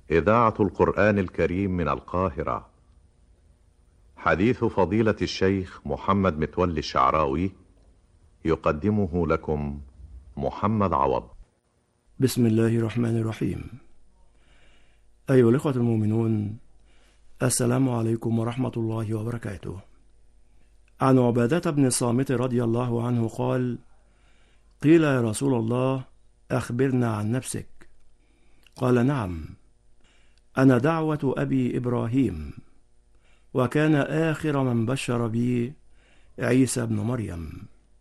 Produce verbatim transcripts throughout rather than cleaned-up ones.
إذاعة القرآن الكريم من القاهرة. حديث فضيلة الشيخ محمد متولي الشعراوي يقدمه لكم محمد عوض. بسم الله الرحمن الرحيم. أيها الإخوة المؤمنون، السلام عليكم ورحمة الله وبركاته. عن عبادة بن الصامت رضي الله عنه قال: قيل يا رسول الله أخبرنا عن نفسك. قال: نعم، أنا دعوة أبي إبراهيم، وكان آخر من بشر بي عيسى بن مريم.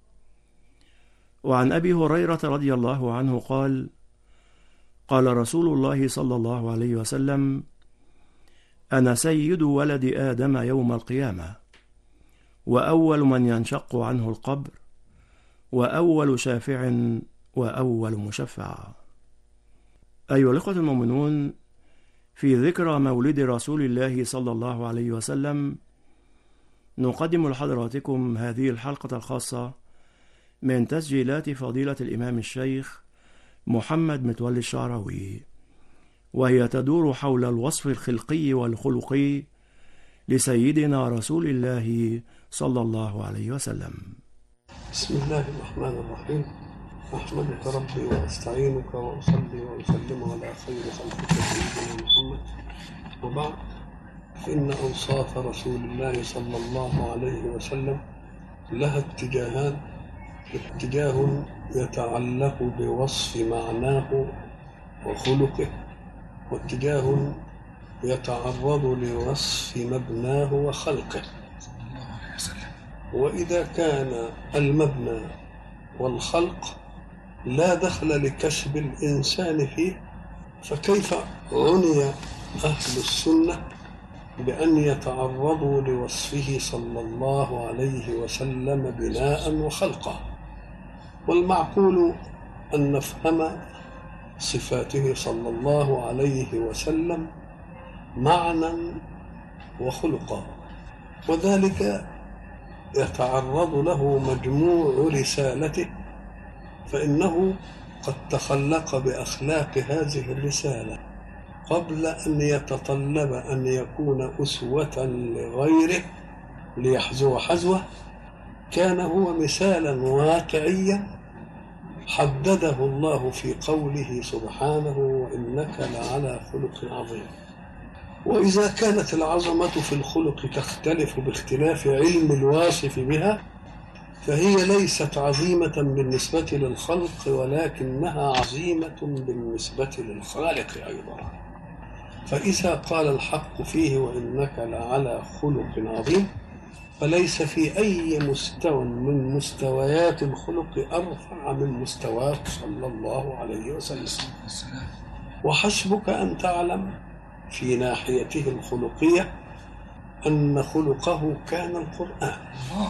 وعن أبي هريرة رضي الله عنه قال: قال رسول الله صلى الله عليه وسلم: أنا سيد ولد آدم يوم القيامة، وأول من ينشق عنه القبر، وأول شافع، وأول مشفع. أيها الأخوة المؤمنون، في ذكرى مولد رسول الله صلى الله عليه وسلم نقدم لحضراتكم هذه الحلقة الخاصة من تسجيلات فضيلة الإمام الشيخ محمد متولي الشعراوي، وهي تدور حول الوصف الخلقي والخلقي لسيدنا رسول الله صلى الله عليه وسلم. بسم الله الرحمن الرحيم. أحمدك ربي وأستعينك وأصلي وأسلم على خير خلقك سيدنا محمد، وبعد، فإن أوصاف رسول الله صلى الله عليه وسلم لها اتجاهان: اتجاه يتعلق بوصف معناه وخلقه، واتجاه يتعرض لوصف مبناه وخلقه. وإذا كان المبنى والخلق لا دخل لكسب الإنسان فيه، فكيف عني أهل السنة بأن يتعرضوا لوصفه صلى الله عليه وسلم بناء وخلقا؟ والمعقول أن نفهم صفاته صلى الله عليه وسلم معنى وخلقا، وذلك يتعرض له مجموع رسالته، فإنه قد تخلق بأخلاق هذه الرسالة قبل أن يتطلب أن يكون أسوة لغيره ليحذو حذوه. كان هو مثالا واقعيا حدده الله في قوله سبحانه: وإنك لعلى خلق عظيم. وإذا كانت العظمة في الخلق تختلف باختلاف علم الواصف بها، فهي ليست عظيمة بالنسبة للخلق، ولكنها عظيمة بالنسبة للخالق أيضا. فإذا قال الحق فيه: وإنك لعلى خلق عظيم، فليس في أي مستوى من مستويات الخلق أرفع من مستواه صلى الله عليه وسلم. وحسبك أن تعلم في ناحيته الخلقية أن خلقه كان القرآن،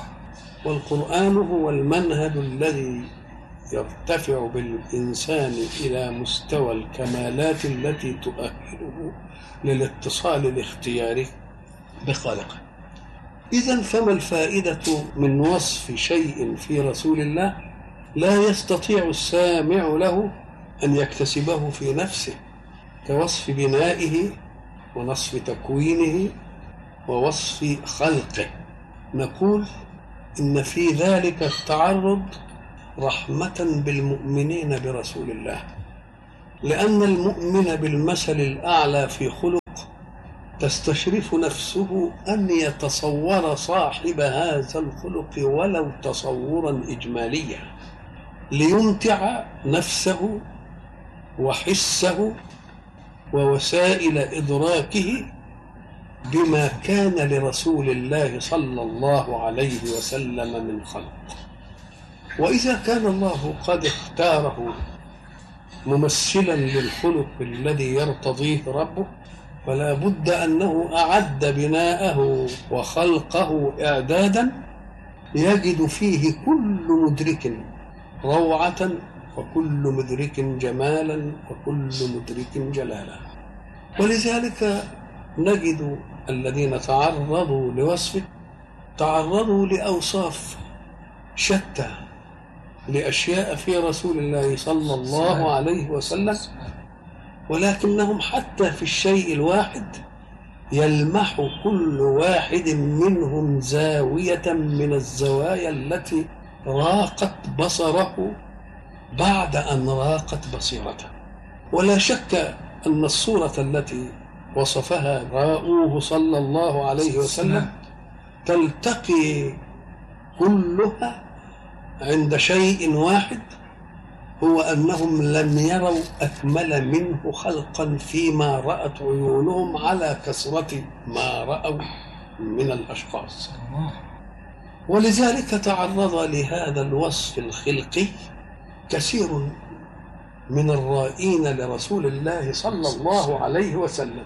والقرآن هو المنهج الذي يرتفع بالإنسان إلى مستوى الكمالات التي تؤهله للاتصال الاختياري بخالقه. إذن فما الفائدة من وصف شيء في رسول الله لا يستطيع السامع له أن يكتسبه في نفسه، كوصف بنائه ونصف تكوينه ووصف خلقه؟ نقول إن في ذلك التعرض رحمة بالمؤمنين برسول الله، لأن المؤمن بالمثل الأعلى في خلق تستشرف نفسه أن يتصور صاحب هذا الخلق ولو تصورا إجماليا، ليمتع نفسه وحسه ووسائل إدراكه بما كان لرسول الله صلى الله عليه وسلم من خلق. وإذا كان الله قد اختاره ممثلا للخلق الذي يرتضيه ربه، فلا بد أنه أعد بناءه وخلقه إعدادا يجد فيه كل مدرك روعة، وكل مدرك جمالا، وكل مدرك جلالا. ولذلك نجد الذين تعرضوا لوصفه تعرضوا لأوصاف شتى، لأشياء في رسول الله صلى الله عليه وسلم ولكنهم حتى في الشيء الواحد يلمح كل واحد منهم زاوية من الزوايا التي راقت بصره بعد أن راقت بصيرته. ولا شك أن الصورة التي وصفها راؤوه صلى الله عليه وسلم تلتقي كلها عند شيء واحد، هو أنهم لم يروا أكمل منه خلقا فيما رأت عيونهم على كثرة ما رأوا من الأشخاص. ولذلك تعرض لهذا الوصف الخلقي كثير من الرائين لرسول الله صلى الله عليه وسلم.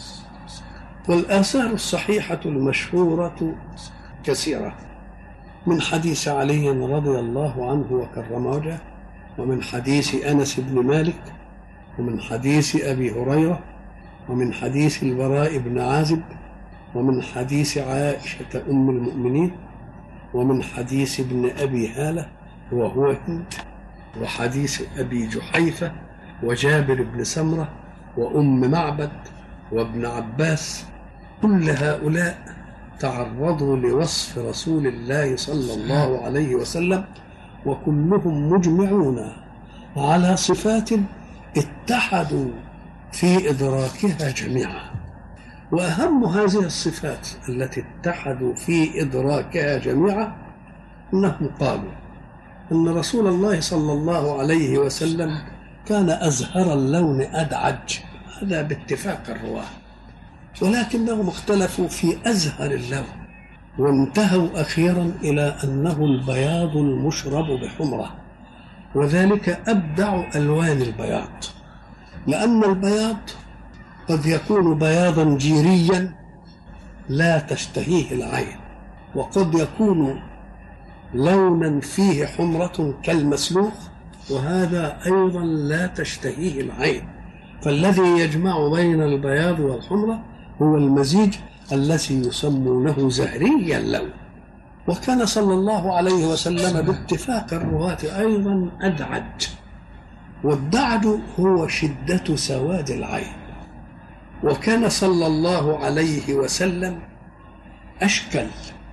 والآثار الصحيحة المشهورة كثيرة، من حديث علي رضي الله عنه وكرم وجهه، ومن حديث أنس بن مالك، ومن حديث أبي هريرة، ومن حديث البراء بن عازب، ومن حديث عائشة أم المؤمنين، ومن حديث ابن أبي هالة وهو هند، وحديث أبي جحيفة وجابر بن سمرة وأم معبد وابن عباس. كل هؤلاء تعرضوا لوصف رسول الله صلى الله عليه وسلم، وكلهم مجمعون على صفات اتحدوا في إدراكها جميعا. وأهم هذه الصفات التي اتحدوا في إدراكها جميعا أنهم قالوا أن رسول الله صلى الله عليه وسلم كان أزهر اللون أدعج، هذا باتفاق الرواة، ولكنهم اختلفوا في أزهر اللون، وانتهوا أخيرا إلى أنه البياض المشرب بحمرة، وذلك أبدع ألوان البياض، لأن البياض قد يكون بياضا جيريا لا تشتهيه العين، وقد يكون لونا فيه حمرة كالمسلوخ، وهذا أيضا لا تشتهيه العين. فالذي يجمع بين البياض والحمرة هو المزيج الذي يسمونه زهري اللون. وكان صلى الله عليه وسلم باتفاق الرواة أيضا أدعج، والدعج هو شدة سواد العين. وكان صلى الله عليه وسلم أشكل،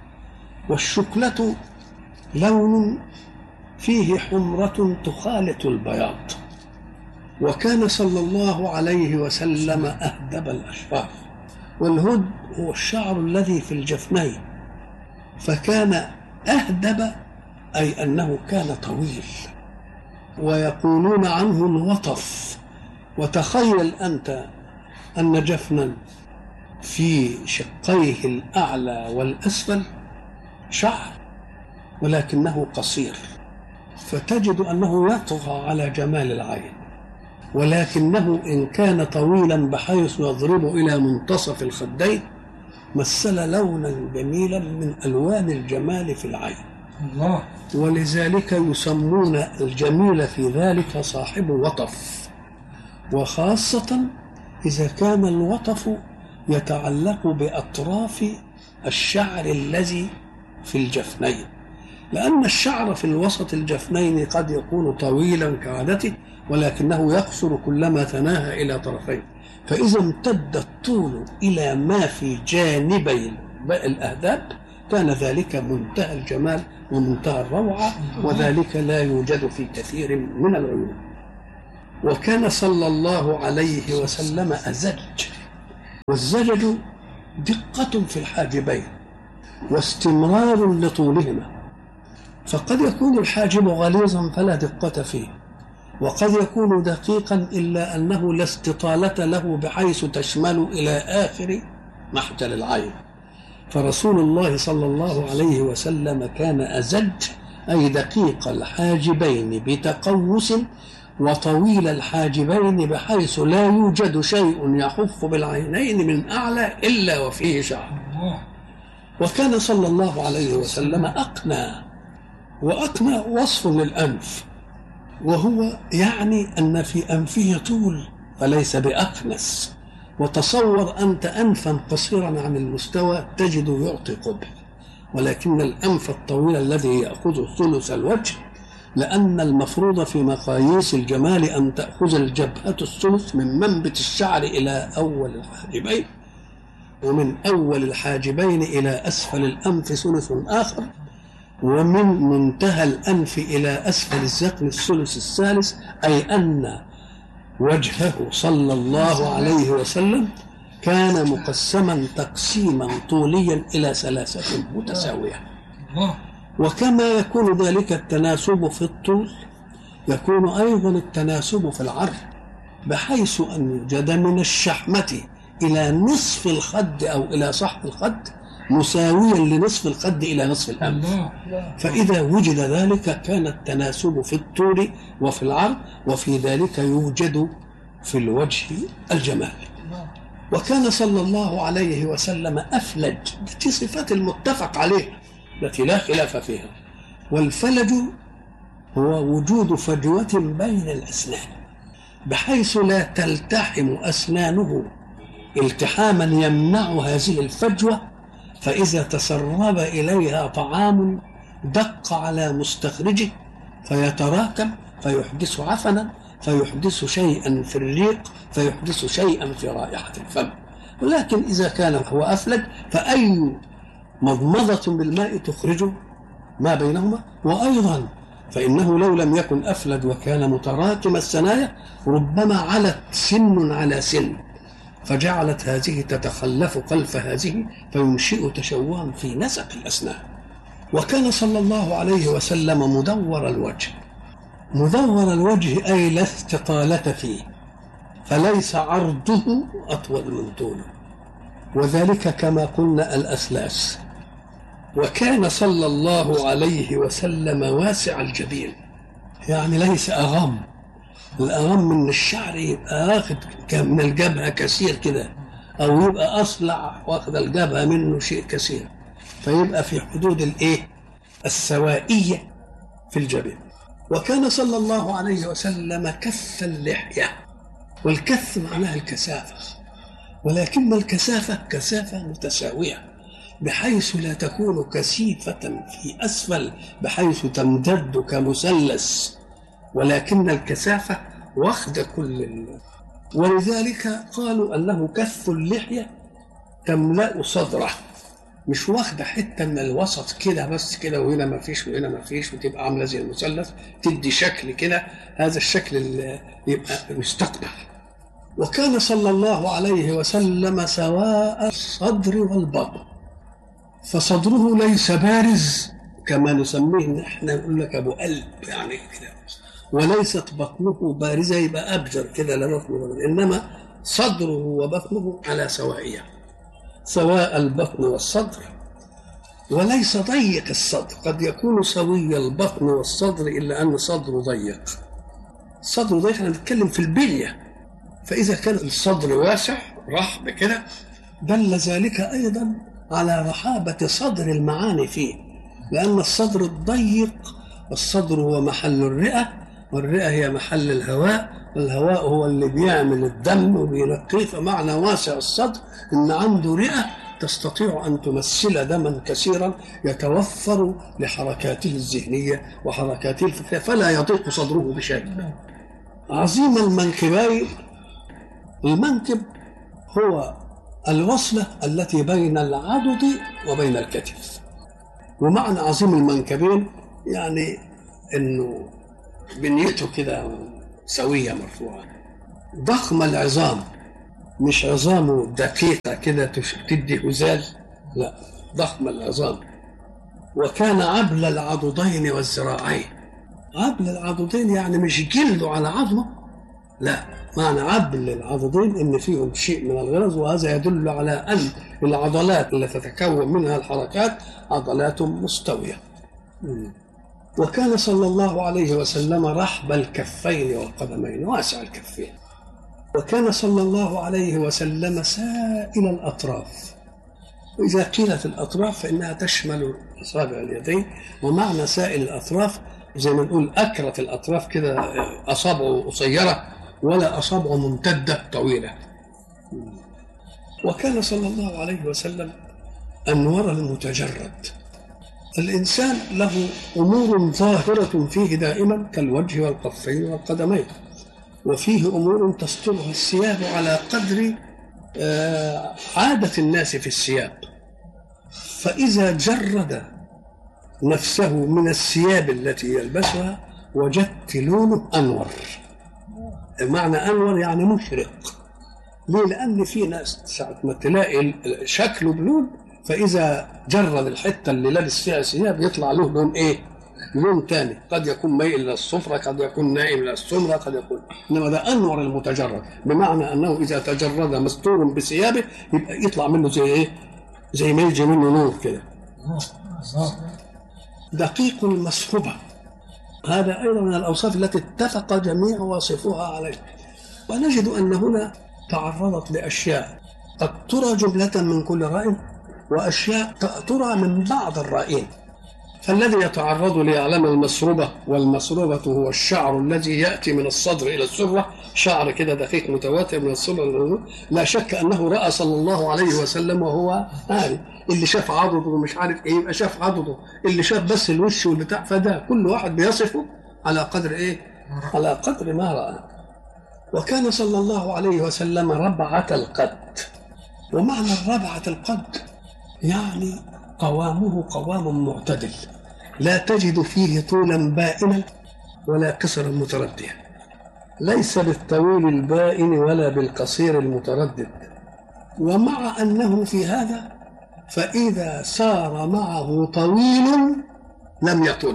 والشكلة لون فيه حمرة تخالط البياض. وكان صلى الله عليه وسلم أهدب الأشفار، والهد هو الشعر الذي في الجفنين، فكان أهدب أي أنه كان طويل، ويقولون عنه الوطف. وتخيل أنت أن جفنا في شقيه الأعلى والأسفل شعر ولكنه قصير، فتجد أنه يطغى على جمال العين، ولكنه إن كان طويلا بحيث يضرب إلى منتصف الخدين مثل لونا جميلا من ألوان الجمال في العين الله. ولذلك يسمون الجميل في ذلك صاحب وطف، وخاصة إذا كان الوطف يتعلق بأطراف الشعر الذي في الجفنين، لأن الشعر في الوسط الجفنين قد يكون طويلا كعادته، ولكنه يقصر كلما تناهى إلى طرفين، فإذا امتد الطول إلى ما في جانبي الأهداب كان ذلك منتهى الجمال ومنتهى الروعة، وذلك لا يوجد في كثير من العيون. وكان صلى الله عليه وسلم أزج، والزجج دقة في الحاجبين واستمرار لطولهما، فقد يكون الحاجب غليظا فلا دقة فيه، وقد يكون دقيقا إلا أنه لا استطالة له بحيث تشمل إلى آخر محجل العين. فرسول الله صلى الله عليه وسلم كان أزج أي دقيق الحاجبين بتقوس، وطويل الحاجبين بحيث لا يوجد شيء يحف بالعينين من أعلى إلا وفيه شعر. وكان صلى الله عليه وسلم أقنى، وأقنى وصف للأنف، وهو يعني أن في أنفه طول فليس بأقنس. وتصور أنت أنفا قصيرا عن المستوى تجد يعطي قبح، ولكن الأنف الطويل الذي يأخذ ثلث الوجه لأن المفروض في مقاييس الجمال أن تأخذ الجبهة الثلث من منبت الشعر إلى أول الحاجبين، ومن أول الحاجبين إلى أسفل الأنف ثلث آخر، ومن منتهى الأنف إلى أسفل الذقن الثلث الثالث، أي أن وجهه صلى الله عليه وسلم كان مقسما تقسيما طوليا إلى ثلاثة متساوية. وكما يكون ذلك التناسب في الطول يكون أيضا التناسب في العرض، بحيث أن يوجد من الشحمة إلى نصف الخد أو إلى صحف الخد مساويا لنصف الخد إلى نصف الأنف. فإذا وجد ذلك كان التناسب في الطول وفي العرض، وفي ذلك يوجد في الوجه الجمال. وكان صلى الله عليه وسلم أفلج، دي صفات المتفق عليه التي لا خلاف فيها. والفلج هو وجود فجوة بين الأسنان بحيث لا تلتحم أسنانه التحاما يمنع هذه الفجوة، فإذا تسرب إليها طعام دق على مستخرجه فيتراكم فيحدث عفنا، فيحدث شيئا في الريق، فيحدث شيئا في رائحة الفم. ولكن إذا كان هو أفلج فأي مضمضة بالماء تخرج ما بينهما. وأيضا فإنه لو لم يكن أفلج وكان متراكم الثنايا ربما علت سن على سن فجعلت هذه تتخلف خلف هذه فينشئ تشوها في نسق الأسنان. وكان صلى الله عليه وسلم مدور الوجه. مدور الوجه أي لا استطالة فيه، فليس عرضه أطول من طوله، وذلك كما قلنا الأثلاث. وكان صلى الله عليه وسلم واسع الجبين، يعني ليس أغم. الأغم من الشعر يبقى واخد من الجبهة كثير كده، أو يبقى أصلع واخد الجبهة منه شيء كثير، فيبقى في حدود الإيه السوائية في الجبين. وكان صلى الله عليه وسلم كث اللحية، والكث معناها الكثافة، ولكن الكثافة كثافة متساوية بحيث لا تكون كثيفة في أسفل بحيث تمتد كمثلث، ولكن الكثافة واخد كل ال... ولذلك قالوا أنه كث اللحية تملأ صدره، مش واخدة حتة من الوسط كده بس كده وهنا ما فيش وهنا ما فيش وتبقى عاملة زي المثلث تدي شكل كده، هذا الشكل اللي يبقى مستقبل. وكان صلى الله عليه وسلم سواء الصدر والبطن، فصدره ليس بارز كما نسميه نحن نقول لك أبو قلب يعني كده، وليست بطنه بارزة يبقى أبجر كده لا بطن ولا، إنما صدره وبطنه على سوائية، سواء البطن والصدر، وليس ضيق الصدر. قد يكون سوي البطن والصدر إلا أن صدره ضيق. الصدر ضيق احنا نتكلم في البلية، فإذا كان الصدر واسع رحب كده دل ذلك أيضا على رحابة صدر المعاني فيه، لأن الصدر الضيق، الصدر هو محل الرئة، والرئة هي محل الهواء، والهواء هو اللي بيعمل الدم وبينقيه. فمعنى واسع الصدر إن عنده رئة تستطيع أن تمثل دما كثيرا يتوفر لحركاته الذهنية وحركاته الفكرية، فلا يضيق صدره بشيء. عظيم المنكبين، المنكب هو الوصلة التي بين العضد وبين الكتف. ومعنى عظيم المنكبين يعني انه بنيته كده سوية مرفوعة. ضخم العظام، مش عظامه دقيقة كده تدي هزال، لا، ضخم العظام. وكان عبل العضدين والذراعين. عبل العضدين يعني مش جلده على عظمه، لا، معنى عبل العضدين ان فيهم شيء من الغلظ، وهذا يدل على ان العضلات التي تتكون منها الحركات عضلات مستوية. وكان صلى الله عليه وسلم رحب الكفين والقدمين، واسع الكفين. وكان صلى الله عليه وسلم سائل الأطراف، وإذا قيلت الأطراف فإنها تشمل أصابع اليدين، ومعنى سائل الأطراف زي ما نقول أكرة الأطراف كده، أصابعه قصيرة ولا أصابعه ممتدة طويلة. وكان صلى الله عليه وسلم أنور المتجرد، الإنسان له أمور ظاهرة فيه دائما كالوجه والكفين والقدمين، وفيه أمور تسترها الثياب على قدر عادة الناس في الثياب. فإذا جرد نفسه من الثياب التي يلبسها وجدت لونه أنور. معنى أنور يعني مشرق. ليه؟ لأن في ناس ساعة ما تلاقي شكله بلون، فإذا جرد الحتة اللي لابس فيها ثياب يطلع له لون إيه؟ لون تاني، قد يكون ميل إلى الصفرة، قد يكون نائم إلى السمرة، قد يكون، إنما ده أنور المتجرد، بمعنى أنه إذا تجرد مستور بثيابه يبقى يطلع منه زي إيه؟ زي ما يجي منه نور كده. دقيق المسحوبة، هذا أيضا من الأوصاف التي اتفق جميع واصفوها عليه. ونجد أن هنا تعرضت لأشياء قد ترى جملة من كل رأي، وأشياء ترى من بعض الرأيين. فالذي يتعرض ليعلم المسروبة، والمسروبة هو الشعر الذي يأتي من الصدر إلى السرة، شعر كده دقيق متواتر من الصدر، لا شك أنه رأى صلى الله عليه وسلم وهو عارف. اللي شاف عضده ومش عارف إيه يبقى شاف عضده، اللي شاف بس الوش والبتاع، فده كل واحد بيصفه على قدر إيه؟ على قدر ما رأى. وكان صلى الله عليه وسلم ربعة القد، ومعنى الربعة القد يعني قوامه قوام معتدل، لا تجد فيه طولا بائنا ولا قصرا مترديا، ليس بالطويل البائن ولا بالقصير المتردد. ومع أنه في هذا فإذا سار معه طويل لم يطل،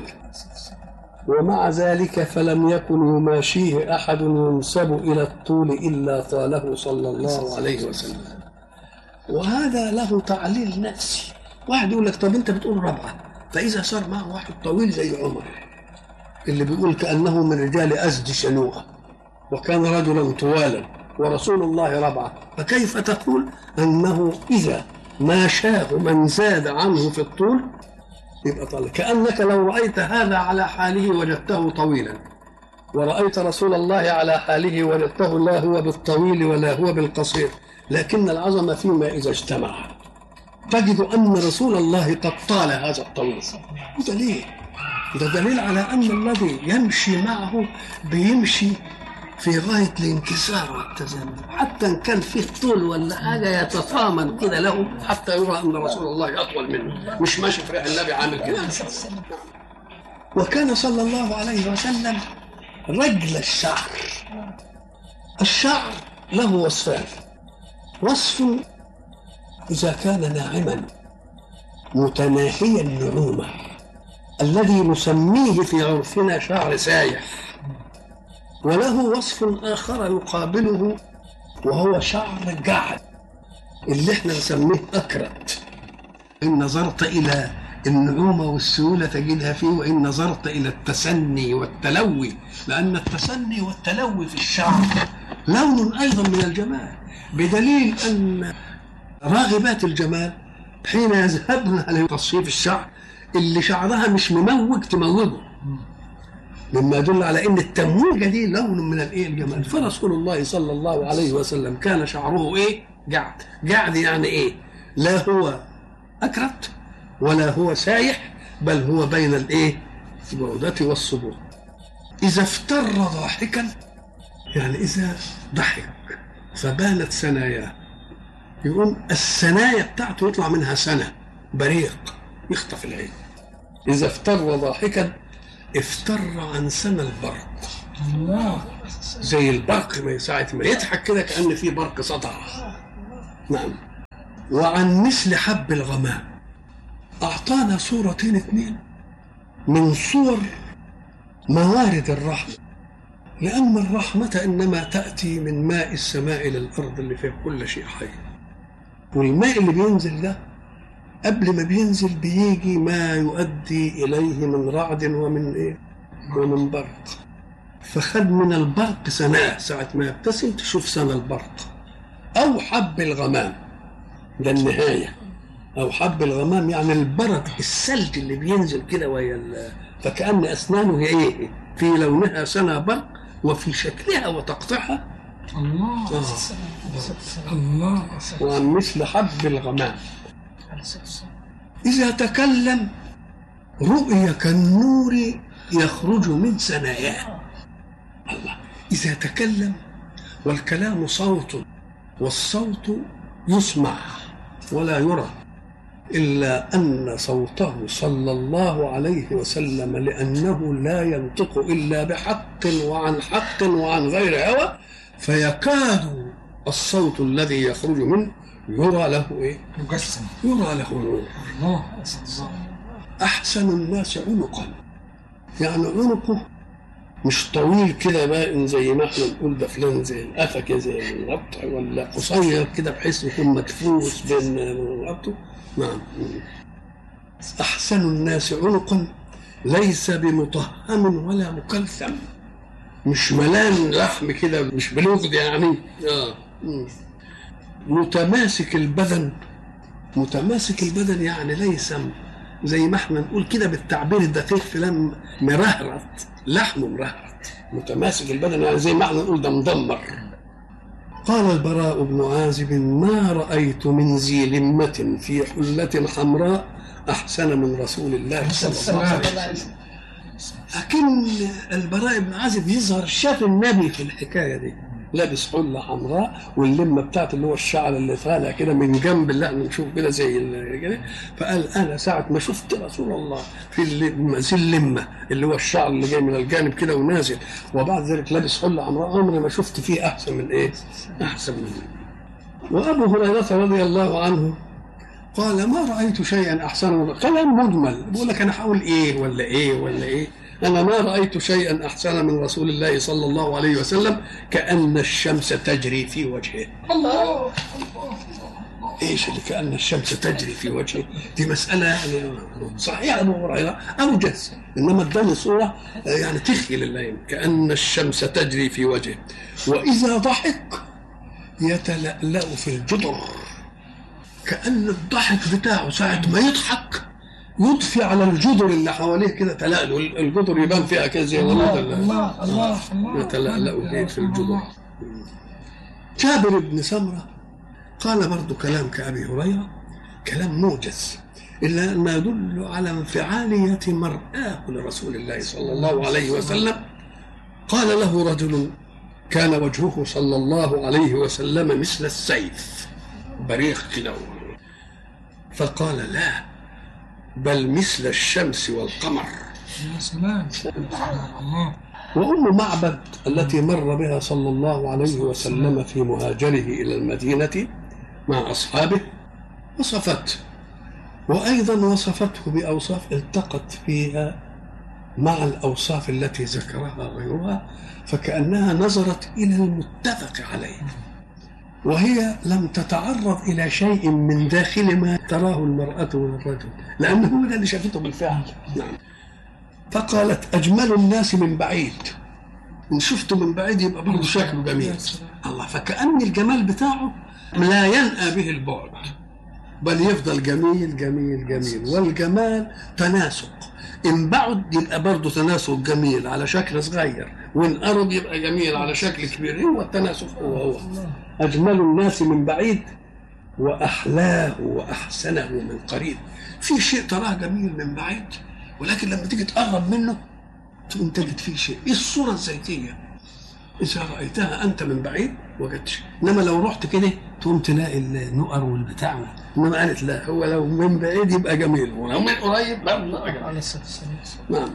ومع ذلك فلم يكن يماشيه أحد ينسب إلى الطول إلا طاله صلى الله عليه وسلم. وهذا له تعليل نفسي. واحد يقول لك طب انت بتقول ربعه، فاذا صار معه واحد طويل زي عمر اللي بيقول كانه من رجال ازد شنوءه وكان رجلا طوالا ورسول الله ربعه، فكيف تقول انه اذا ما شاء من زاد عنه في الطول يبقى طويل؟ كانك لو رايت هذا على حاله وجدته طويلا، ورأيت رسول الله على حاله وجدته لا هو بالطويل ولا هو بالقصير، لكن العظمة فيما إذا اجتمع. تجد أن رسول الله قد طال هذا الطويل. دليل ده دليل على أن الذي يمشي معه بيمشي في غاية الانكسار والتزامن، حتى إن كان فيه طول ولا حاجة يتطامن كده له حتى يرى أن رسول الله أطول منه، مش ماشي في ريح النبي عامل كده. وكان صلى الله عليه وسلم رجل الشعر. الشعر له وصفان: وصف إذا كان ناعما متناهي النعومة الذي نسميه في عرفنا شعر سايح، وله وصف آخر يقابله وهو شعر جعد اللي احنا نسميه أكرت. إن نظرت إلى النعومة والسهولة تجدها فيه، وإن نظرت إلى التسني والتلوي، لأن التسني والتلوي في الشعر لون أيضا من الجمال، بدليل أن راغبات الجمال حين يذهبن على تصفيف الشعر اللي شعرها مش مموج تموجه، مما يدل على ان التمويجه دي لون من الايه الجمال. فرسول الله صلى الله عليه وسلم كان شعره ايه؟ جعد. جعد يعني ايه؟ لا هو اكرت ولا هو سايح، بل هو بين الايه؟ البعودة والصبور. اذا افتر ضاحكا يعني اذا ضحك فبانت ثناياه، يقوم الثنايا بتاعته يطلع منها سنة بريق يخطف العين. إذا افتر ضاحكا افتر عن سنة البرق، زي البرق ما ساعة ما يضحك كده كأن في برق سطع. نعم. وعن مثل حب الغمام. أعطانا صورتين اثنين من صور موارد الرحمة، لأن الرحمة إنما تأتي من ماء السماء إلى الأرض اللي فيها كل شيء حي، والماء اللي بينزل ده قبل ما بينزل بيجي ما يؤدي إليه من رعد ومن إيه؟ ومن برق. فخد من البرق سناه، ساعة ما يبتسم تشوف سنة البرق. أو حب الغمام ده النهاية، أو حب الغمام يعني البرق الثلج اللي بينزل كده وهي، فكأن أسنانه هي إيه؟ في لونها سنة برق وفي شكلها وتقطعها الله آه. الله. وعن مثل حب الغمام. إذا تكلم رؤية كالنور يخرج من ثناياه. الله، إذا تكلم والكلام صوت، والصوت يسمع ولا يرى، إلا أن صوته صلى الله عليه وسلم لأنه لا ينطق إلا بحق وعن حق وعن غير هوى، فيكاد الصوت الذي يخرج منه يرى له إيه؟ مجسم، يرى له نور. الله. أحسن الناس عنقا، يعني عنقه مش طويل كده باين زي ما احنا نقول ده فلان زي القفا كده زي الربط، ولا قصير كده بحيث يكون مدفوس بين ربطه. نعم. أحسن الناس عنقا ليس بمطهم ولا مكلثم، مش ملان لحم كده، مش بلوغد يعني. آه. متماسك البدن، متماسك البدن يعني ليس زي ما احنا نقول كده بالتعبير الدقيق فلان مرهرت، لحمه مرهرت. متماسك البدن يعني زي ما احنا نقول ده مدمر. قال البراء بن عازب: ما رأيت من ذي لمة في حلة حمراء أحسن من رسول الله صلى الله عليه وسلم. لكن البراء بن عازب يظهر شاف النبي في الحكاية دي لابس حلة حمراء، واللمة بتاعته اللي هو الشعر اللي طالع كده من جنب اللي احنا نشوف كده زي كده، فقال انا ساعة ما شفت رسول الله في اللمة زي اللمة اللي هو الشعر اللي جاي من الجانب كده ونازل، وبعد ذلك لابس حلة حمراء، عمري ما شفت فيه احسن من ايه؟ احسن من ايه؟ وابو هريرة رضي الله عنه قال: ما رأيت شيئا احسن من، كلام مجمل بقول لك انا هقول ايه ولا ايه ولا ايه، أنا ما رأيت شيئا أحسن من رسول الله صلى الله عليه وسلم كأن الشمس تجري في وجهه. الله. إيش اللي كأن الشمس تجري في وجهه؟ دي مسألة يعني صحيح أبو هريرة أوجز، إنما اداني صورة يعني تخيل العين، كأن الشمس تجري في وجهه، وإذا ضحك يتلألأ في الجدر، كأن الضحك بتاعه ساعة ما يضحك يضفي على الجدر اللي حواليه كده تلألؤ، الجدر يبان فيها كده زي الله الله الله يتلألؤ في الجدر. جابر بن سمرة قال برضو كلام كأبي هريرة، كلام موجز، إلا أنه يدل على انفعالية مرآه لرسول الله صلى الله عليه وسلم. قال له رجل كان وجهه صلى الله عليه وسلم مثل السيف بريق كده، فقال: لا، بل مثل الشمس والقمر. يا سلام. الله. وأم معبد التي مر بها صلى الله عليه وسلم في مهاجره إلى المدينة مع أصحابه وصفته، وأيضا وصفته بأوصاف التقت فيها مع الأوصاف التي ذكرها غيرها، فكأنها نظرت إلى المتفق عليه، وهي لم تتعرض إلى شيء من داخل ما تراه المرأة والرجل، لأنه هو ده اللي شافته بالفعل. نعم. فقالت: أجمل الناس من بعيد، إن شفته من بعيد يبقى برضه شكله جميل. الله، فكأن الجمال بتاعه لا ينأى به البعد، بل يفضل جميل جميل جميل، والجمال تناسق، إن بعد يبقى برضه تناسق جميل على شكل صغير، وإن قرب يبقى جميل على شكل كبير، هو التناسق هو هو. أجمل الناس من بعيد وأحلاه وأحسنه من قريب. في شيء تراه جميل من بعيد، ولكن لما تيجي تقرب منه تقوم تجد فيه شيء. إيه الصورة الزيتية؟ إذا رأيتها أنت من بعيد وجدتش، إنما لو رحت كده تقوم تلاقي النقر والبتاع. إنما قالت لا، هو لو من بعيد يبقى جميل، ولو من قريب لا لا. نعم.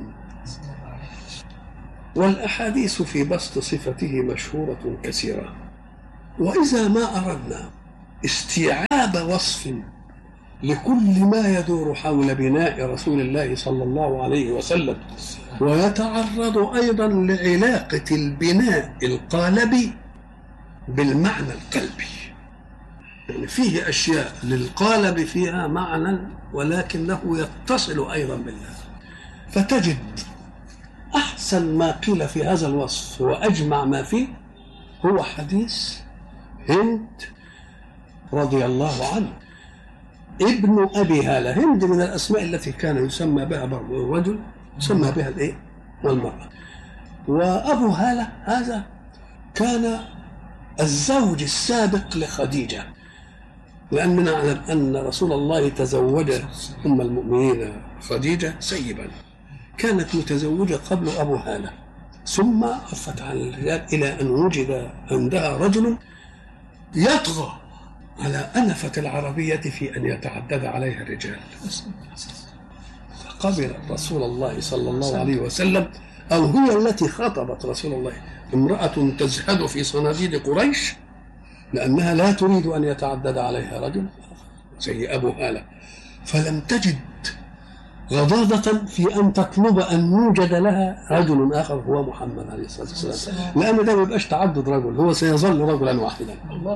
والأحاديث في بسط صفته مشهورة كثيرة، وإذا ما أردنا استيعاب وصف لكل ما يدور حول بناء رسول الله صلى الله عليه وسلم، ويتعرض أيضا لعلاقة البناء القالبي بالمعنى القلبي، يعني فيه أشياء للقالب فيها معنى ولكنه يتصل أيضا بالله، فتجد أحسن ما قيل في هذا الوصف وأجمع ما فيه هو حديث هند رضي الله عنه ابن أبي هالة. هند من الأسماء التي كان يسمى بها الرجل، يسمى بها الإيه؟ والمرأة. وأبو هالة هذا كان الزوج السابق لخديجة، لأننا نعلم أن رسول الله تزوج أم المؤمنين خديجة سيبا، كانت متزوجة قبل أبو هالة، ثم عفت عن الرجال إلى أن وجد عندها رجل يطغى على أنفة العربية في أن يتعدد عليها الرجال، فقبل رسول الله صلى الله عليه وسلم، أو هي التي خاطبت رسول الله، امرأة تزهد في صناديد قريش لأنها لا تريد أن يتعدد عليها رجل زي أبو هالة، فلم تجد غضاضة في أن تطلب أن يوجد لها رجل آخر هو محمد عليه الصلاة والسلام، لأن ده ما يبقاش تعدد رجل، هو سيظل رجلا واحدا.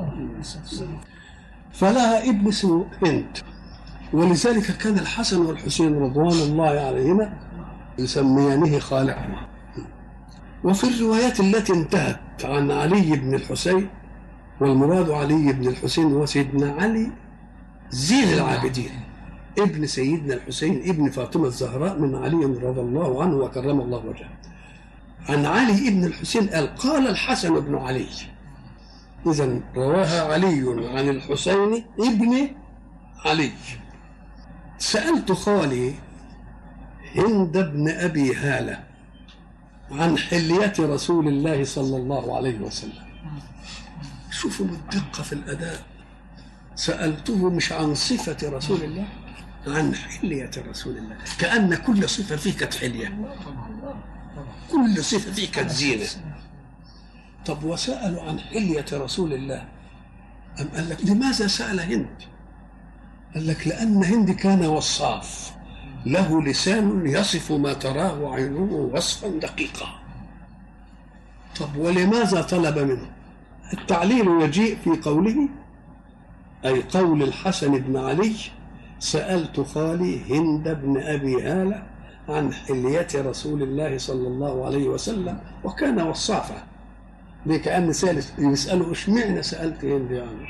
فلها ابن اسمه هند، ولذلك كان الحسن والحسين رضوان الله عليهما يسميانه خالهما. وفي الروايات التي انتهت عن علي بن الحسين، والمراد علي بن الحسين هو سيدنا علي زين العابدين ابن سيدنا الحسين ابن فاطمة الزهراء من علي رضي الله عنه وكرم الله وجهه. عن علي ابن الحسين قال قال الحسن بن علي، إذن رواها علي عن الحسين ابن علي: سألت خالي هند بن أبي هالة عن حلية رسول الله صلى الله عليه وسلم. شوفوا الدقة في الأداء، سألته مش عن صفة رسول الله، عن حلية رسول الله، كأن كل صفة فيه كانت حلية، كل صفة فيه كانت زينة. طب وسألوا عن حلية رسول الله، أم قال لك لماذا سأل هند؟ قال لك لأن هند كان وصاف، له لسان يصف ما تراه عينه وصفا دقيقا. طب ولماذا طلب منه؟ التعليل يجيء في قوله، أي قول الحسن بن علي: سألت خالي هند بن أبي هالة عن حلية رسول الله صلى الله عليه وسلم، وكان وصافا. دي كأن سالس يسأله اشمعنى سألت هند يعني،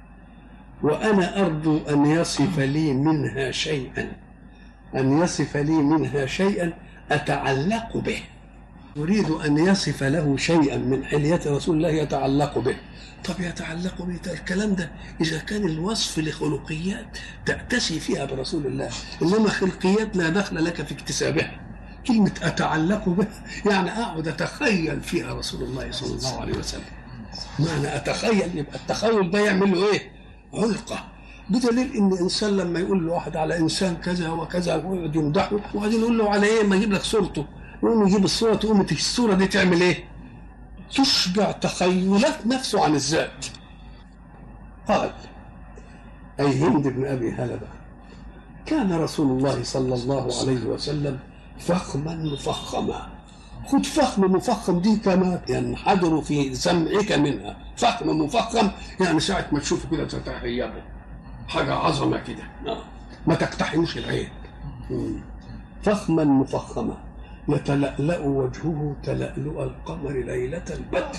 وأنا أرجو أن يصف لي منها شيئا، أن يصف لي منها شيئا أتعلق به. يريد أن يصف له شيئا من حلية رسول الله يتعلق به. طب يتعلق به الكلام ده إذا كان الوصف لخلقيات تأتسي فيها برسول الله، إنما خلقيات لا دخل لك في اكتسابها. كلمة أتعلق به يعني أقعد أتخيل فيها رسول الله صلى الله عليه وسلم. معنى أتخيل يبقى التخيل ده يعمل له إيه؟ علقة. بدليل إن إنسان لما يقول له واحد على إنسان كذا وكذا ويقعد يمدحه، وبعدين يقول له على إيه؟ ما يجيب لك صورته، يقوم يجيب الصورة، تقوم الصورة دي تعمل إيه؟ تشبع تخيلات نفسه عن الذات. قال أي هند بن أبي هالة كان رسول الله صلى الله عليه وسلم فخما مفخما. خد فخم مفخم دي كما ينحدر في سمعك منها. فخم مفخم يعني ساعة ما تشوفه كده تتخيله حاجة عظمة كده، ما تقتحمش العين. فخما مفخما يتلألأ وجهه تلألؤ القمر ليلة البدر.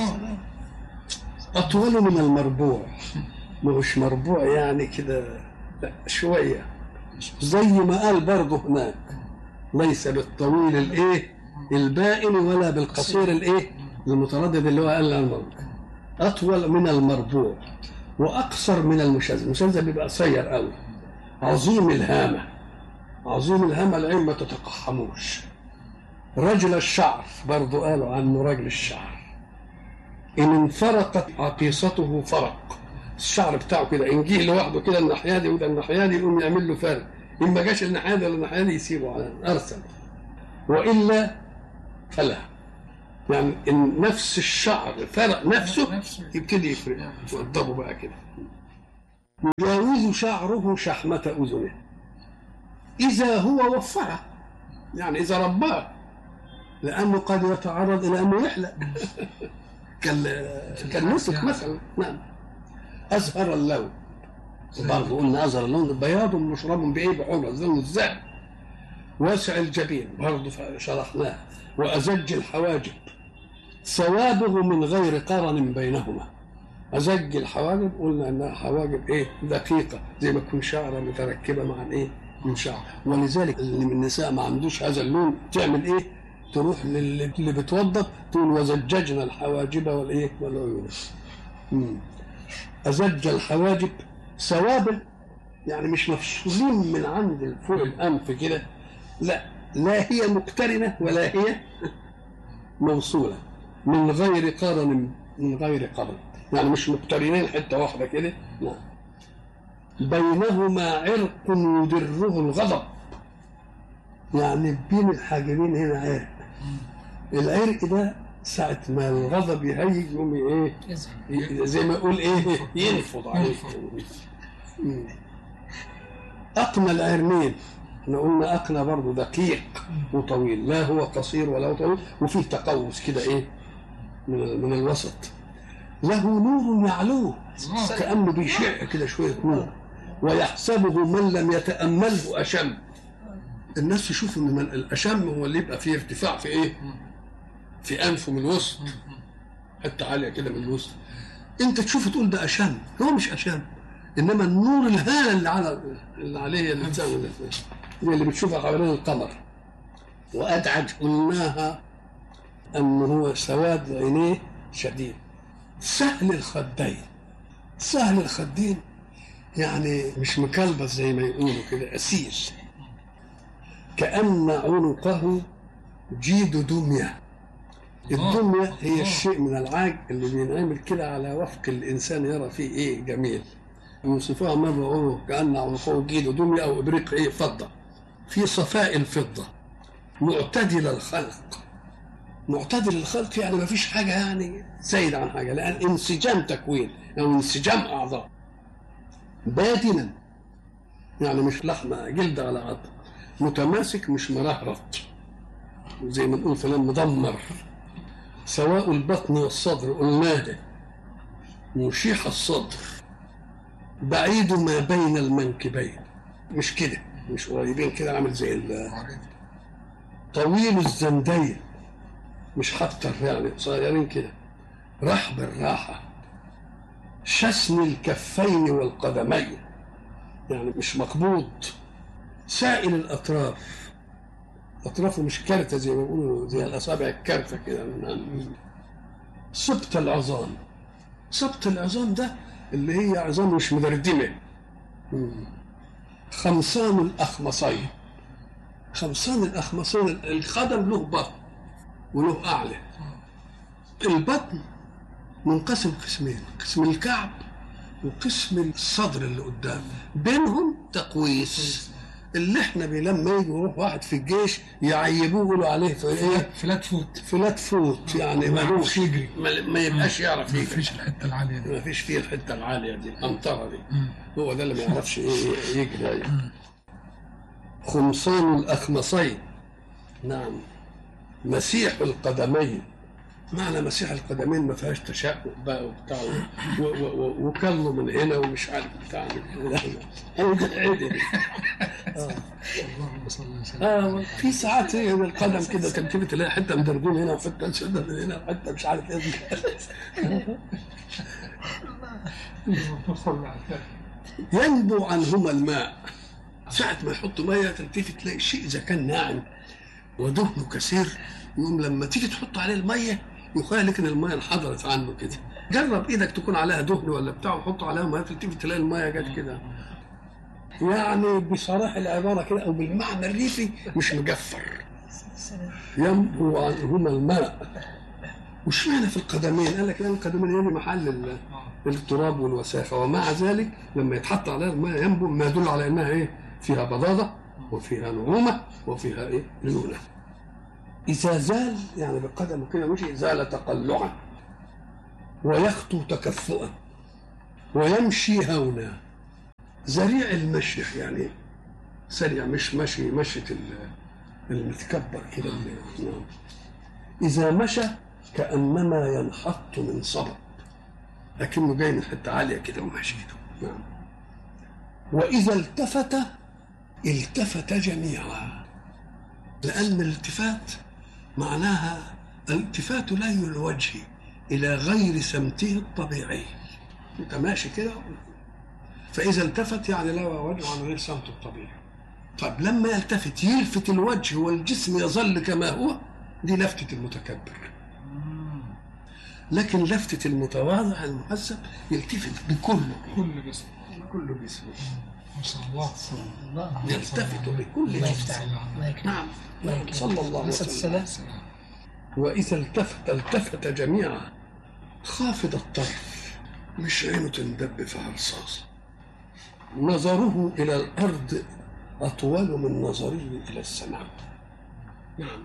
أطول من المربوع، مش مربوع يعني كده، لا شوية، زي ما قال برضه هناك: ليس بالطويل الايه البائن ولا بالقصير الايه المتردد، اللي هو قال المربوع. أطول من المربوع وأقصر من المشذب. المشذب بيبقى قصير قوي. عظيم الهامة، عظيم الهامة العين ما تتقحموش. رجل الشعر برضو قالوا عنه رجل الشعر، إن انفرقت عقيصته فرق. الشعر بتاعه كده إن جه لوحده كده الناحية دي وده الناحية دي يقوم يعمل له فرق، إن ما جاش الناحية دي ولا الناحية دي يسيبه على أرسل، وإلا فلا. يعني إن نفس الشعر فرق نفسه يبتدي يفرق، يوضبه بقى كده. يجاوز شعره شحمة أذنه إذا هو وفره، يعني إذا رباه، لأنه قد يتعرض إلى أنه يحلق كالنسك مثلا. نعم. أزهر اللون، برضه قلنا أزهر اللون بياض مشرب بإيه؟ بحمرة لون الذهب. واسع الجبين برضه شرحناه. وأزج الحواجب، ثوابه من غير قرن بينهما. أزج الحواجب قلنا أنها حواجب إيه؟ دقيقة، زي ما تكون شعرة متركبة مع الإيه؟ من شعر. ولذلك اللي من النساء ما عندوش هذا اللون تعمل إيه؟ تروح للي بتوضب تقول: وزججنا الحواجب والإيه؟ والعيون. أزج الحواجب سوابل يعني مش مفصولين من عند فوق الأنف كده، لا لا هي مقترنة ولا هي موصولة، من غير قرن من غير قرن، يعني مش مقترنين حتة واحدة كده، لا. بينهما عرق يدره الغضب، يعني بين الحاجبين هنا عرق، العرق ده ساعة ما الغضب يهيج يقوم ايه زي ما يقول ايه ينفض عليه. أقنى العرنين، احنا قلنا أقنى برضه دقيق وطويل، لا هو قصير ولا هو طويل، وفيه تقوس كده ايه من, من الوسط. له نور يعلوه كأنه بيشع كده شوية نور، ويحسبه من لم يتأمله أشم. الناس يشوفوا ان الأشم هو اللي يبقى فيه ارتفاع في ايه في أنفه من الوسط، حتى عالية كده من الوسط، انت تشوفه تقول ده أشم، هو مش أشم، انما النور الهالة اللي على اللي عليه اللي بتساوي اللي بتشوفها حوالين القمر. وأدعج قلناها أنه هو سواد عينيه شديد، سهل الخدين. سهل الخدين يعني مش مكلبس زي ما يقولوا كده، أسير، كأن عنقه جيد دمية. الدمية هي الشيء من العاج اللي بينعمل كده على وفق الإنسان يرى فيه إيه جميل، يوصفوها مرة أوه كأن عنقه جيد دمية أو إبريق إيه فضة، في صفاء الفضة، معتدل الخلق. معتدل الخلق يعني ما فيش حاجة يعني زايد عن حاجة، لأن انسجام تكوين أو يعني انسجام أعضاء. بادنا يعني مش لحمة جلد على عظم، متماسك مش مرهرط زي ما نقول فلان مدمر. سواء البطن والصدر قلناه، مشيح الصدر، بعيد ما بين المنكبين، مش كده مش قريبين كده عامل زي طويل الزندين، مش حتى يعني صغيرين كده، رحب الراحة، شسن الكفين والقدمين يعني مش مقبوض، سائل الأطراف، أطرافه مش كارتة زي ما بيقولوا زي الأصابع الكارتة كده. سبط العظام، سبط العظام ده اللي هي عظام مش مدردمة. خمسان الأخمصين، خمسان الأخمصين، القدم له بطن وله أعلى. البطن منقسم قسمين، قسم الكعب وقسم الصدر اللي قدام، بينهم تقويس اللي احنا لما يجي يروح واحد في الجيش يعيبوه يقولوا عليه في ايه فلات فوت، فلات فوت يعني ما يعرفش يجري، ما يبقاش يعرف يجري، ما فيش الحته العاليه دي، ما فيش فيه الحته العاليه دي القنطره دي، هو ده اللي ما يعرفش ايه يجري. خمسان الاخمصين، نعم. مسيح القدمين، معنى مسيح القدمين ما فيهاش تشقق بقى وبتاع وكله من هنا ومش عارف بتاع عدل. اللهم صل وسلم. اه في ساعات هي القدم كده ترتيبه تلاقي حته مدرجون هنا وحته شده من هنا وحته مش عارف ايه. ينبو عنهما الماء، ساعة ما يحطوا ميه تلتفت تلاقي الشيء اذا كان ناعم ودهنه كثير، يوم لما تيجي تحط عليه الميه يخيل لك ان الميه انحدرت عنه كده. جرب ايدك تكون عليها دهن ولا بتاع وحط عليها ميه تلتفت تلاقي الميه جت كده، يعني بصراحه العباره كده او بالمعنى الريفي مش مجفر. ينبو عنهما الماء. وش معنى في القدمين؟ قال لك لان القدمين هي محل التراب والوساخه، ومع ذلك لما يتحط عليها الماء ينبو، ما يدل على انها ايه فيها بضاضه وفيها نعومه وفيها ايه ليونه. إذا زال يعني بالقدم كده مشي زال تقلعا، ويخطو تكفؤا، ويمشي هونا. زريع المشي يعني سريع، مش مشي مشية المتكبر كده. إذا مشى كأنما ينحط من صبب، لكنه جاي من حتة عالية كده وماشي كده. نعم. وإذا التفت التفت جميعا، لأن الالتفات معناها الالتفات لا الوجه إلى غير سمته الطبيعي. أنت ماشي كده، فإذا التفت يعني لا وجه عن غير سمته الطبيعي. طيب لما يلتفت يلفت الوجه والجسم يظل كما هو، دي لفتة المتكبر. لكن لفتة المتواضع المحسب يلتفت بكله، كل جسم كله بيسمع. ما شاء الله. الله يلتفت بكل الله جسمه. يفتح عليك. الله يكرمك. نعم. الله يكرمك. صلى الله عليه وسلم. وإذا التفت التفت جميعا خافض الطرف، مش عينه تندب في رصاصة. نظره إلى الأرض أطول من نظره إلى السماء. نعم.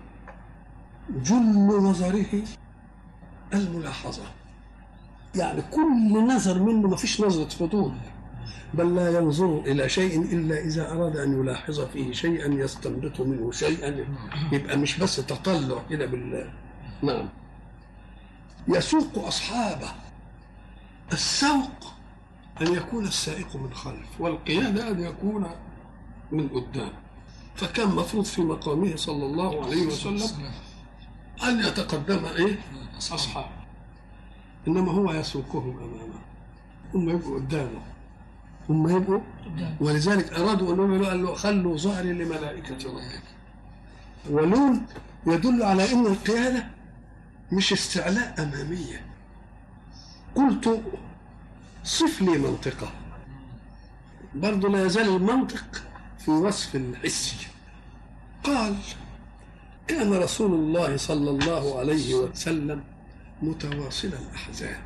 جل نظره الملاحظة، يعني كل نظر منه ما فيش نظرة فضول، بل لا ينظر إلى شيء إلا إذا أراد أن يلاحظ فيه شيئا يستنبط منه شيئا، يبقى مش بس تطلع كده بالله. نعم. يسوق أصحابه. السوق أن يكون السائق من خلف، والقيادة أن يكون من قدام. فكان مفروض في مقامه صلى الله عليه وسلم أن يتقدم إيه؟ أصحابه، إنما هو يسوقهم أمامه، هم يبقوا قدامه، هم يبقوا. ولذلك أرادوا أن يقولوا خلوا ظهري لملائكة ربك. ولون يدل على أن القيادة مش استعلاء أمامية. قلت صف لي منطقة، برضو لا يزال المنطق في وصف الحسي. قال كان رسول الله صلى الله عليه وسلم متواصل الأحزان،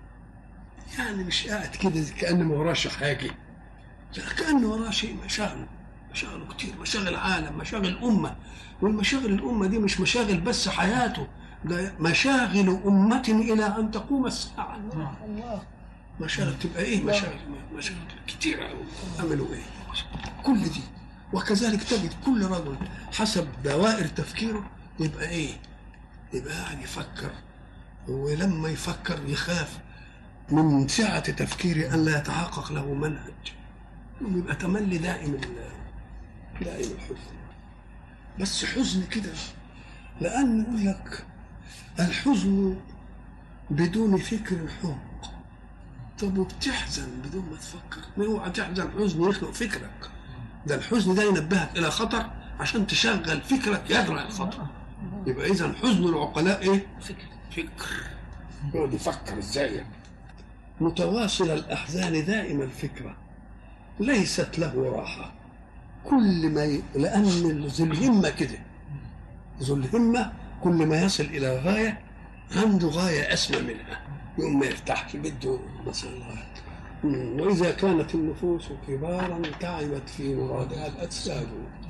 يعني مش قاعد كده كأنه ما وراش حاجة، لا كأنه وراه شيء، مشاغل مشاغل كتير، مشاغل عالم، مشاغل أمة. والمشاغل الأمة دي مش مشاغل بس حياته، ده مشاغل أمة إلى أن تقوم الساعة. الله. مشاغل تبقى إيه؟ مشاغل مشاغل كتير أوي. عملوا إيه؟ كل دي. وكذلك تجد كل رجل حسب دوائر تفكيره يبقى إيه؟ يبقى قاعد يفكر، ولما يفكر يخاف من سعة تفكيره أن لا يتحقق له منهج، يبقى تملي دائم دائم الحزن. بس حزن كده، لأن يقول لك الحزن بدون فكر حمق. طب وبتحزن بدون ما تفكر؟ ما اوعى تحزن حزن يخلق فكرك، ده الحزن ده ينبهك إلى خطر عشان تشغل فكرك يدرع الخطر. يبقى إذا حزن العقلاء إيه؟ فكر. فكر يقعد يفكر إزاي. متواصل الأحزان دائم الفكرة، ليست له راحة. كل ما ي... لأن ذو الهمة كده، ذو الهمة كل ما يصل إلى غاية عنده غاية أسمى منها، يوم ما يرتاحش بده مثلا. وإذا كانت النفوس كبارا تعبت في مرادها الأجساد.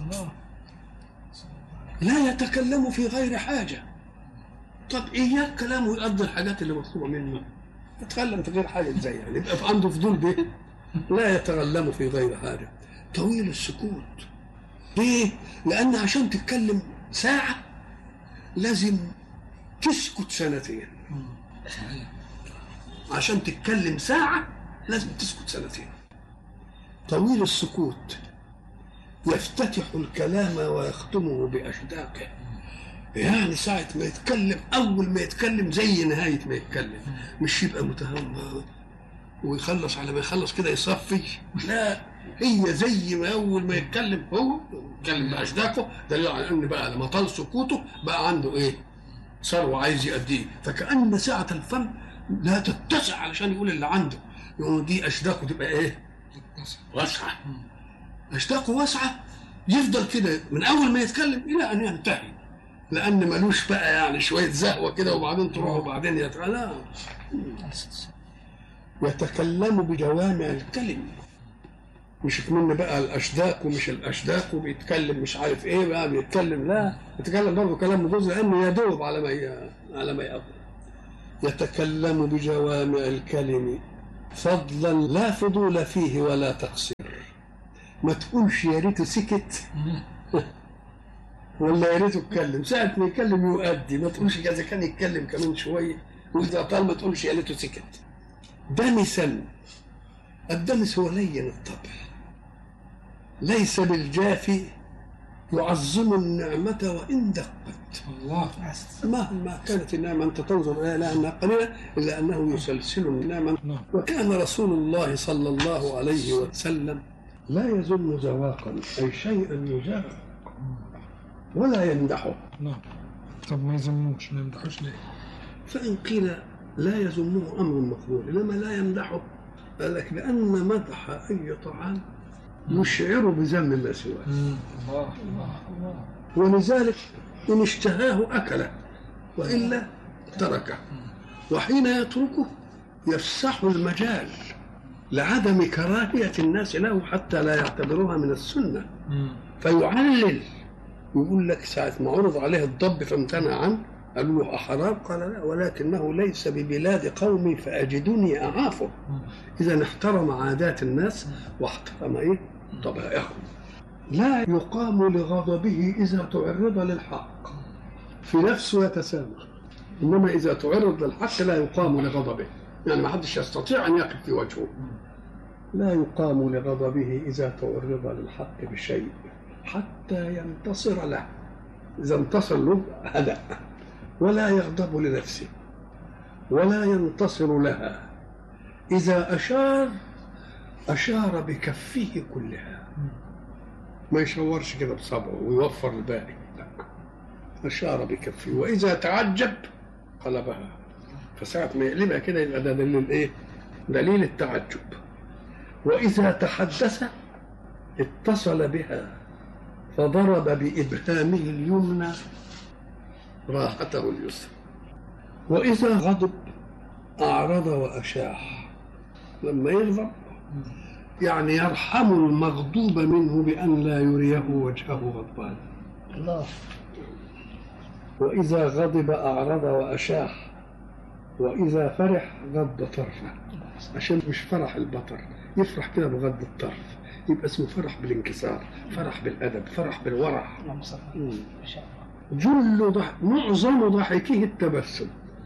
لا يتكلم في غير حاجة. طب إياك كلامه يقضي الحاجات اللي مطلوبة منه، يتكلم في غير حاجة ازاي يعني؟ يبقى عنده فضول به. لا يتكلم في غير حاجة. طويل السكوت. ليه؟ لأن عشان تتكلم ساعة لازم تسكت سنتين. عشان تتكلم ساعة لازم تسكت سنتين. طويل السكوت يفتتح الكلام ويختمه بأشداقه، يعني ساعة ما يتكلم، أول ما يتكلم زي نهاية ما يتكلم، مش يبقى متهم ويخلص على ما يخلص كده يصفي، لا، هي زي ما أول ما يتكلم هو يتكلم بأشداقه، دليل على أن بقى لما طال سكوته بقى عنده إيه؟ ثروة عايز يأديه. فكأن ساعة الفم لا تتسع علشان يقول اللي عنده، يقول دي أشداقه تبقى إيه؟ واسعة. أشداقه واسعة، يفضل كده من أول ما يتكلم إلى أن ينتهي، لأن ملوش بقى يعني شوية زهوة كده وبعدين تروح وبعدين يتكلم. لا، يتكلم بجوامع الكلم، مش كمان بقى الأشداق ومش الأشداق وبيتكلم مش عارف إيه بقى بيتكلم، لا، يتكلم برضه كلام جزء لأنه يدوب على ما على ما يقضي. يتكلم بجوامع الكلم فضلا لا فضول فيه ولا تقصير. ما تقولش يا ريته سكت ولا يا ريته اتكلم، ساعة ما يتكلم يؤدي. ما تقولش إذا كان يتكلم كمان شوية، وإذا طال ما تقولش يا ريته سكت. دنسا، الدنس هو لين الطبع، ليس بالجافي، يعظم النعمة وإن دقت. الله. مهما كانت النعمة أنت تنظر إليها لأنها قليلة إلا أنه يسلسل النعمة. وكان رسول الله صلى الله عليه وسلم لا يظن زواقا، أي شيئا يزاق، ولا يمدحه. نعم. طب ما يذموش، ما يمدحوش ليه؟ فإن قيل لا يذمه أمر مقبول، إنما لا يمدحه قال لك لأن مدح أي طعام يشعر بذم ما سواه. الله الله الله. ولذلك إن اشتهاه أكله وإلا تركه، وحين يتركه يفسح المجال لعدم كراهية الناس له حتى لا يعتبروها من السنة، فيعلل يقول لك ساعة ما عرض عليه الضب فامتنع عنه قالوا له أحرام؟ قال لا، ولكنه ليس ببلاد قومي فأجدني أعافه. إذا احترم عادات الناس واحترم إيه؟ طبائعهم. لا يقام لغضبه إذا تعرض للحق، في نفسه يتسامح، إنما إذا تعرض للحق لا يقام لغضبه، يعني ما حدش يستطيع أن يقف في وجهه. لا يقام لغضبه إذا تعرض للحق بشيء حتى ينتصر له، إذا انتصر له هدأ، ولا يغضب لنفسه ولا ينتصر لها. إذا أشار أشار بكفه كلها، ما يشورش كده بصبعه ويوفر الباقي، لا، أشار بكفه. وإذا تعجب قلبها، فساعة ما يقلبها كده يبقى ده دليل إيه؟ دليل التعجب. وإذا تحدث اتصل بها فضرب بإبهامه اليمنى راحته اليسرى. وإذا غضب أعرض وأشاح، لما يغضب يعني يرحم المغضوب منه بأن لا يريه وجهه غضبان. الله. وإذا غضب أعرض وأشاح، وإذا فرح غض طرفه، عشان مش فرح البطر، يفرح كده بغض الطرف، يبقى اسمه فرح بالانكسار، فرح بالأدب، فرح بالورع. جل ضح... معظم ضحكه التبسم.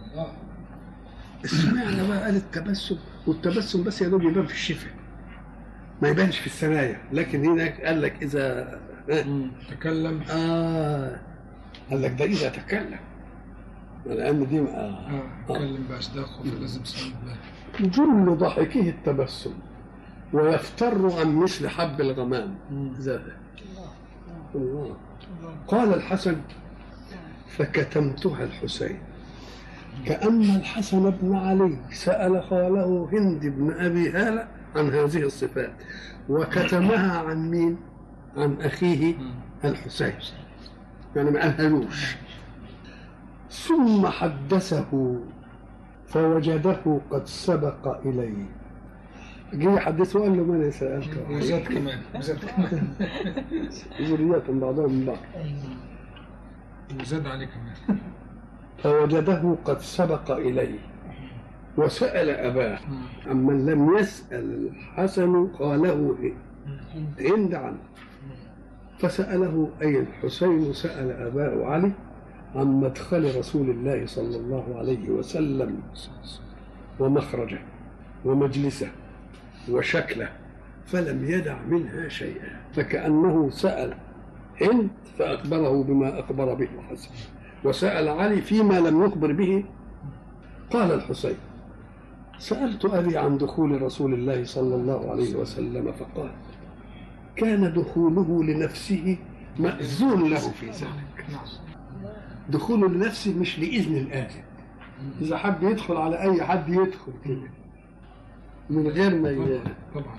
اسمعنا بقى قال التبسم، والتبسم بس يا دوب يبان في الشفه ما يبانش في الثنايا، لكن هناك قال لك إذا تكلم آه قال لك ده إذا تكلم، لأن دي اه تكلم بأصداقه فلازم سلام الله. جل ضحكه التبسم ويفتر عن مثل حب الغمام زاده. الله. قال الحسن فكتمتها الحسين، كأن الحسن بن علي سأل خاله هند بن أبي هالة عن هذه الصفات وكتمها عن مين؟ عن أخيه الحسين، يعني ما قالهالوش. ثم حدثه فوجده قد سبق إليه، جه يحدثه قال له ما أنا سألته وزاد كمان وزاد كمان ذريات بعضهم من بعض، وزاد عليه كمان. فوجده قد سبق إليه وسأل أباه عمن لم يسأل الحسن قاله هند عنه، فسأله أي الحسين سأل أباه علي عن مدخل رسول الله صلى الله عليه وسلم ومخرجه ومجلسه وشكله، فلم يدع منها شيئا، فكأنه سأل هند فأخبره بما أخبر به الحسن، وسأل علي فيما لم يخبر به. قال الحسين سألت أبي عن دخول رسول الله صلى الله عليه وسلم فقال كان دخوله لنفسه مأذون له في ذلك. دخوله لنفسه مش لإذن الآذن، إذا حد يدخل على أي حد يدخل كده من غير ما ي... طبعا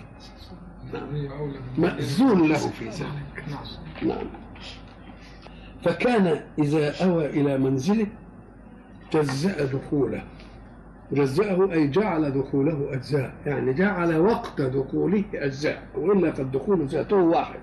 مأذون له في ذلك. نعم. فكان إذا أوى إلى منزله جزأ دخوله، جزأه أي جعل دخوله أجزاء، يعني جعل وقت دخوله أجزاء، وإلا فالدخول ذاته واحد.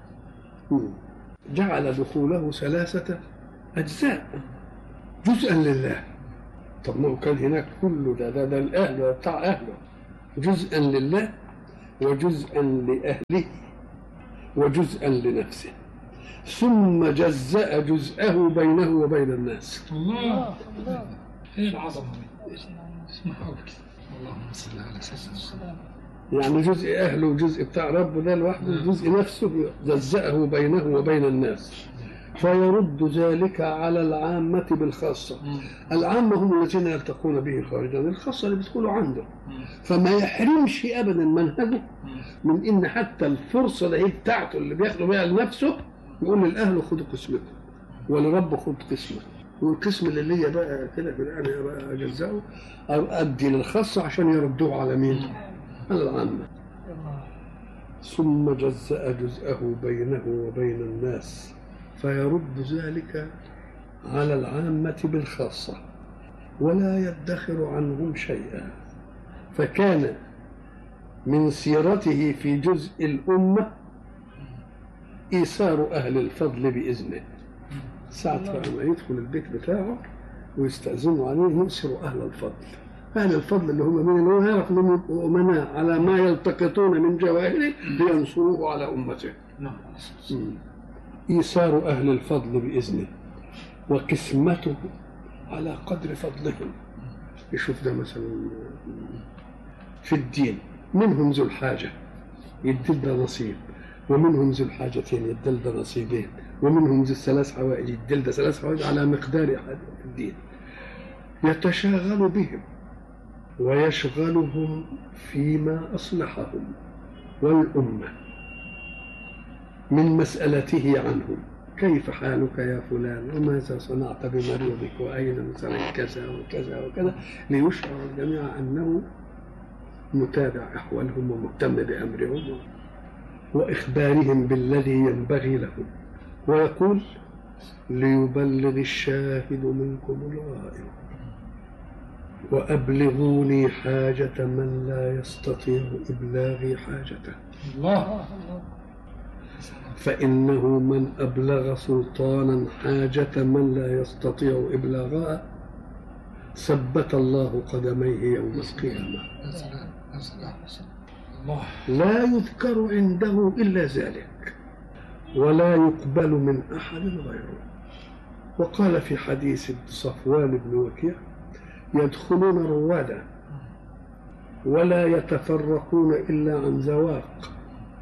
جعل دخوله ثلاثة أجزاء، جزءا لله. طب ما كان هناك كله ده ده, ده الأهل بتاع أهله، جزءا لله وجزءا لأهله وجزءا لنفسه، ثم جزأ جزءه بينه وبين الناس. الله الله ايه العظمه دي، اسمعوا اللهم صل على سيدنا. يعني جزء اهله وجزء بتاع ربه ده لوحده، جزء نفسه جزأه بينه وبين الناس، فيرد ذلك على العامة بالخاصة. العامة هم الذين يلتقون به خارجا، الخاصة اللي بتقولوا عنده، فما يحرمش ابدا منهجه من ان حتى الفرصة اللي هي بتاعته اللي بياخده بيها لنفسه يقول للأهل خدوا قسمكم ولرب خد قسمه، والقسم اللي ليا بقى كده كده انا بقى اجزاه او ادي للخاصة عشان يردوه على مين؟ على العامة. ثم جزأ جزءه بينه وبين الناس فيرد ذلك على العامة بالخاصة ولا يدخر عنهم شيئا. فكان من سيرته في جزء الأمة إيثار أهل الفضل بإذنه. ساعة ما يدخل البيت بتاعه ويستأذنوا عليه يؤثر أهل الفضل. أهل الفضل اللي هم من اللي هو يعرف أنهم أمناء على ما يلتقطون من جواهره لينصروه على أمته. إيثار أهل الفضل بإذنه وقسمته على قدر فضلهم. يشوف ده مثلا في الدين منهم ذو الحاجة يدل ده نصيب، ومنهم ذو الحاجتين يدل ده نصيبين، ومنهم ذو الثلاث حوائج يدل ده ثلاث حوائج على مقدار في الدين. يتشاغل بهم ويشغلهم فيما أصلحهم والأمة من مسألته عنهم. كيف حالك يا فلان وماذا صنعت بمريضك وأين مثلا كذا وكذا وكذا، ليشعر الجميع أنه متابع أحوالهم ومهتم بأمرهم وإخبارهم بالذي ينبغي لهم. ويقول ليبلغ الشاهد منكم الغائب وأبلغوني حاجة من لا يستطيع إبلاغي حاجته. الله. فإنه من أبلغ سلطانا حاجة من لا يستطيع إبلاغها ثبت الله قدميه يوم القيامة. لا يذكر عنده إلا ذلك ولا يقبل من أحد غيره. وقال في حديث صفوان بن وكيع يدخلون روادا ولا يتفرقون إلا عن ذواق،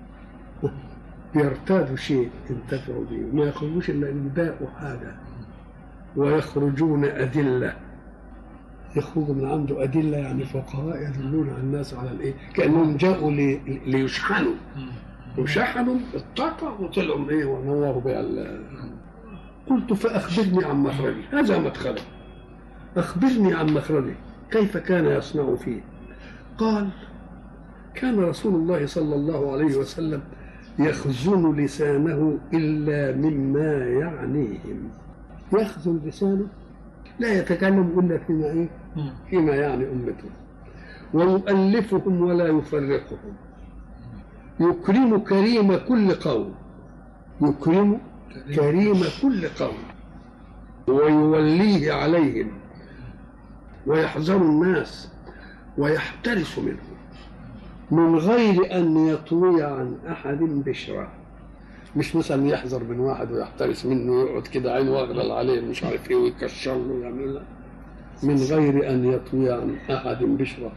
يرتادوا شيء ينتفعوا به ما يخرجوش إلا إن باقوا حاجة، ويخرجون أدلة، يخرج من عنده أدلة يعني فقهاء يدلون على الناس على الإيه، كأنهم جاءوا لي ليشحنوا وشحنوا الطاقة وطلعوا إيه ونوروا بها. قلت فأخبرني عن مخرجي، هذا مدخله، أخبرني عن مخرجه كيف كان يصنع فيه. قال كان رسول الله صلى الله عليه وسلم يخزن لسانه إلا مما يعنيهم. يخزن لسانه لا يتكلم إلا فيما إيه؟ فيما يعني أمته، ويؤلفهم ولا يفرقهم. يكرم كريم كل قوم، يكرم كريم كل قوم ويوليه عليهم ويحذر الناس ويحترس منهم من غير أن يطوي عن أحد بشرة. مش مثلا يحذر من واحد ويحترس منه ويقعد كده عين واغلل عليه مش عارف ايه ويكشر له ويعمل له، من غير أن يطوي عن أحد بشرة.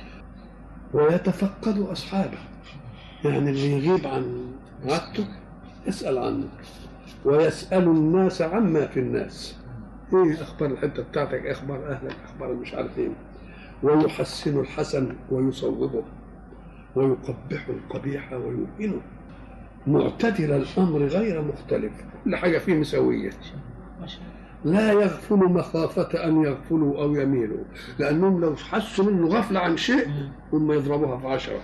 ويتفقد أصحابه، يعني اللي يغيب عن عادته يسأل عنه، ويسأل الناس عما في الناس، ايه اخبار الحته بتاعتك، اخبار اهلك، اخبار مش عارف ايه. ويحسن الحسن ويصوبه ويقبح القبيح ويهينه، معتدل الامر غير مختلف، كل حاجه فيه مساويه. لا يغفل مخافه ان يغفلوا او يميلوا، لانهم لو حسوا منه غفله عن شيء هم يضربوها في عشره.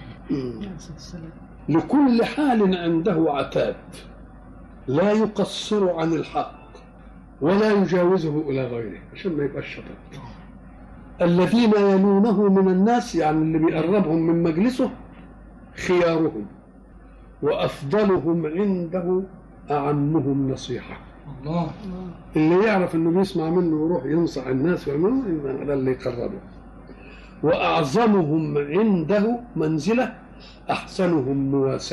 لكل حال عنده عتاد، لا يقصر عن الحق ولا يجاوزه إلى غيره عشان ما يبقى الشطط. الذين يلونه من الناس يعني اللي بيقربهم من مجلسه خيارهم، وأفضلهم عنده أعمهم نصيحة. الله. اللي يعرف إنه بيسمع منه ويروح ينصح الناس ويعمله ده اللي يقربه. وأعظمهم عنده منزلة أحسنهم مواساة